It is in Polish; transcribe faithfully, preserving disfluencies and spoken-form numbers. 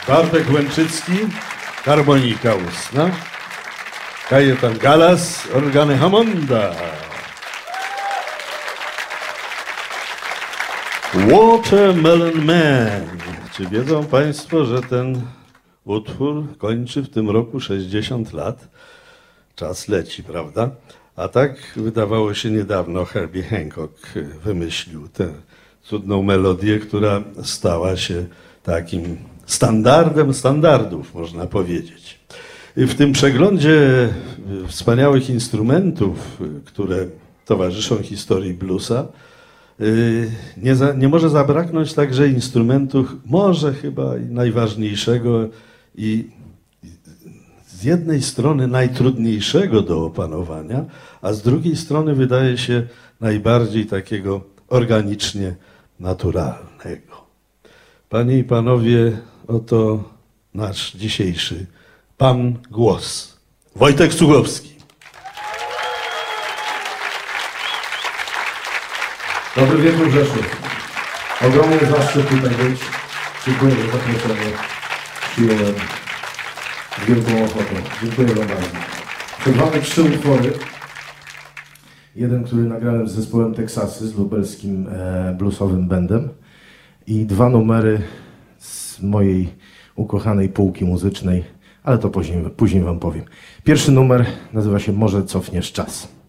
Bartek Łęczycki, harmonika ustna. Kajetan Galas, organy Hammonda. Watermelon Man. Czy wiedzą Państwo, że ten utwór kończy w tym roku sześćdziesiąt lat? Czas leci, prawda? A tak wydawało się niedawno Herbie Hancock wymyślił tę cudną melodię, która stała się takim standardem standardów, można powiedzieć. W tym przeglądzie wspaniałych instrumentów, które towarzyszą historii bluesa, nie, za, nie może zabraknąć także instrumentu, może chyba najważniejszego i z jednej strony najtrudniejszego do opanowania, a z drugiej strony wydaje się najbardziej takiego organicznie naturalnego. Panie i panowie, oto nasz dzisiejszy Pan Głos. Wojtek Cugowski. Dobry wieczór, Rzeszów. Ogromny zaszczyt tutaj być. Dziękuję za zaproszenie. Przyjąłem z wielką ochotą. Dziękuję wam bardzo. Przed wami trzy utwory. Jeden, który nagrałem z zespołem Teksasy, z lubelskim e, bluesowym bandem. I dwa numery z mojej ukochanej półki muzycznej, ale to później, później wam powiem. Pierwszy numer nazywa się Może cofniesz czas.